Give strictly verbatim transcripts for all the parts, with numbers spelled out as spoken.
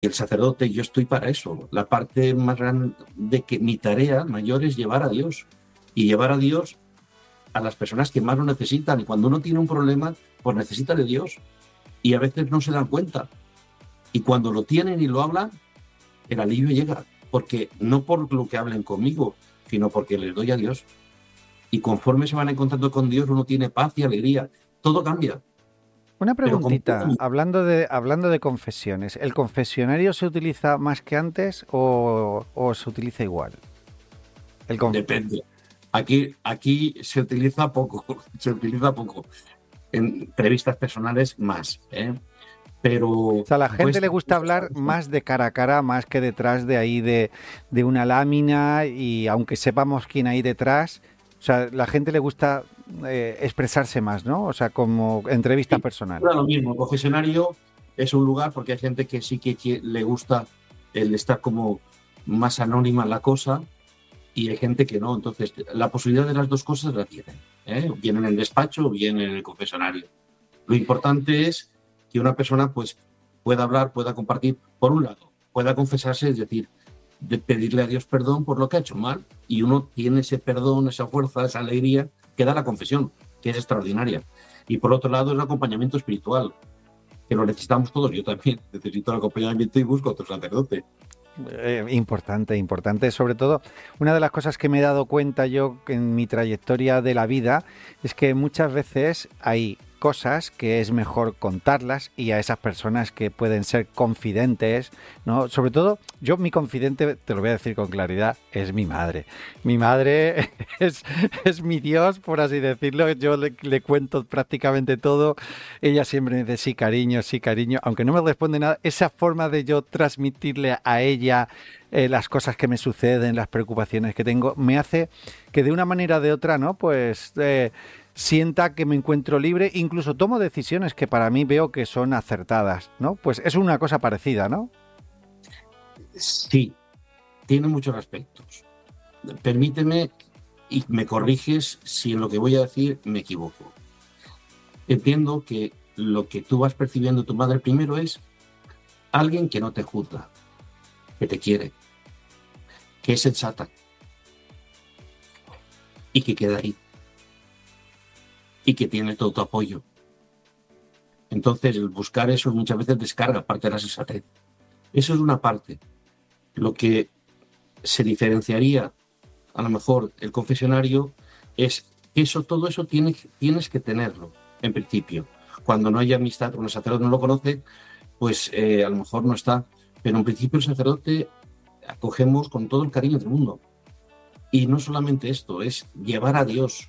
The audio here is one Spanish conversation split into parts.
Y el sacerdote, yo estoy para eso. La parte más grande de que mi tarea mayor es llevar a Dios y llevar a Dios a las personas que más lo necesitan. Y cuando uno tiene un problema, pues necesita de Dios. Y a veces no se dan cuenta. Y cuando lo tienen y lo hablan, el alivio llega. Porque no por lo que hablen conmigo, sino porque les doy a Dios. Y conforme se van encontrando con Dios, uno tiene paz y alegría. Todo cambia. Una Pero como preguntita, hablando de, hablando de confesiones, ¿el confesionario se utiliza más que antes o, o se utiliza igual? El conf- depende. Aquí, aquí se utiliza poco, se utiliza poco. En entrevistas personales más, ¿eh? O Pero sea, a la gente le cuesta, gusta cuesta, hablar cuesta. más de cara a cara, más que detrás de ahí de, de una lámina y aunque sepamos quién hay detrás, o sea, la gente le gusta eh, expresarse más, ¿no? O sea, como entrevista Sí, personal. ahora lo mismo. El confesionario es un lugar porque hay gente que sí que, que le gusta el estar como más anónima la cosa y hay gente que no. Entonces, la posibilidad de las dos cosas la tienen, ¿eh? Bien en el despacho o bien en el confesionario. Lo importante es que una persona pues pueda hablar, pueda compartir, por un lado, pueda confesarse, es decir, de pedirle a Dios perdón por lo que ha hecho mal y uno tiene ese perdón, esa fuerza, esa alegría que da la confesión, que es extraordinaria. Y por otro lado, el acompañamiento espiritual, que lo necesitamos todos. Yo también necesito el acompañamiento y busco otro sacerdote. Eh, importante, importante. Sobre todo, una de las cosas que me he dado cuenta yo en mi trayectoria de la vida es que muchas veces hay cosas que es mejor contarlas y a esas personas que pueden ser confidentes, ¿no? Sobre todo, yo mi confidente, te lo voy a decir con claridad, es mi madre. Mi madre es, es mi Dios, por así decirlo. Yo le, le cuento prácticamente todo. Ella siempre me dice sí, cariño, sí, cariño, aunque no me responde nada. Esa forma de yo transmitirle a ella eh, las cosas que me suceden, las preocupaciones que tengo, me hace que de una manera o de otra, ¿no? Pues eh, sienta que me encuentro libre, incluso tomo decisiones que para mí veo que son acertadas, ¿no? Pues es una cosa parecida, ¿no? Sí, tiene muchos aspectos. Permíteme y me corriges si en lo que voy a decir me equivoco. Entiendo que lo que tú vas percibiendo tu madre primero es alguien que no te juzga, que te quiere, que es sensata y que queda ahí y que tiene todo tu apoyo. Entonces, el buscar eso muchas veces descarga parte de la sensatez. Eso es una parte. Lo que se diferenciaría, a lo mejor, el confesionario es que eso, todo eso tienes, tienes que tenerlo, en principio. Cuando no hay amistad, cuando el sacerdote no lo conoce, pues eh, a lo mejor no está. Pero en principio el sacerdote acogemos con todo el cariño del mundo. Y no solamente esto, es llevar a Dios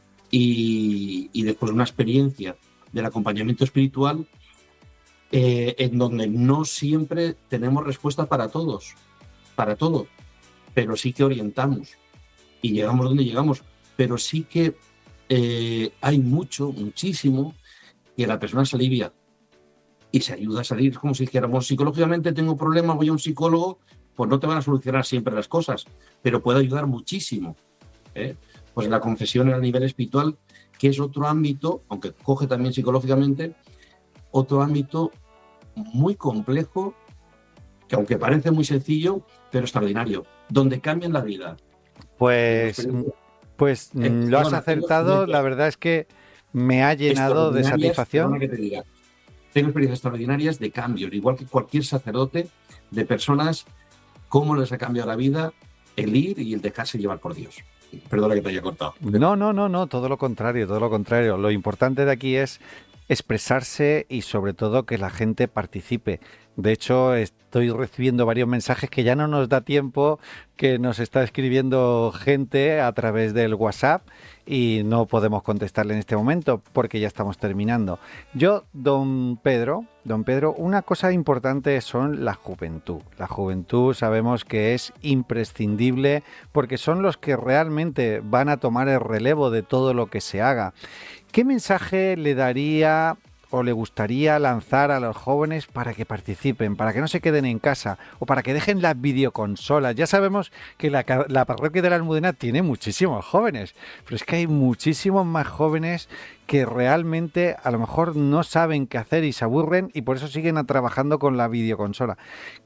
y, y después una experiencia del acompañamiento espiritual eh, en donde no siempre tenemos respuesta para todos, para todo, pero sí que orientamos y llegamos donde llegamos, pero sí que eh, hay mucho, muchísimo, que la persona se alivia y se ayuda a salir, como si dijéramos, psicológicamente tengo problemas, voy a un psicólogo, pues no te van a solucionar siempre las cosas, pero puede ayudar muchísimo. ¿eh? Pues la confesión a nivel espiritual, que es otro ámbito, aunque coge también psicológicamente, otro ámbito muy complejo, que aunque parece muy sencillo, pero extraordinario, donde cambian la vida. Tengo Pues, mm, experiencias, pues eh, mm, lo has perdona, tengo acertado. La experiencias verdad es que me ha llenado de extraordinarias, perdona satisfacción. que te diga, tengo experiencias extraordinarias de cambio, igual que cualquier sacerdote, de personas, cómo les ha cambiado la vida el ir y el dejarse llevar por Dios. Perdona que te haya cortado. No, no, no, no, todo lo contrario, todo lo contrario. Lo importante de aquí es expresarse y sobre todo que la gente participe. De hecho, estoy recibiendo varios mensajes que ya no nos da tiempo, que nos está escribiendo gente a través del WhatsApp y no podemos contestarle en este momento porque ya estamos terminando. Yo, don Pedro, don Pedro, una cosa importante son la juventud. La juventud sabemos que es imprescindible porque son los que realmente van a tomar el relevo de todo lo que se haga. ¿Qué mensaje le daría o le gustaría lanzar a los jóvenes para que participen, para que no se queden en casa o para que dejen las videoconsolas? Ya sabemos que la, la parroquia de la Almudena tiene muchísimos jóvenes, pero es que hay muchísimos más jóvenes que realmente a lo mejor no saben qué hacer y se aburren y por eso siguen trabajando con la videoconsola.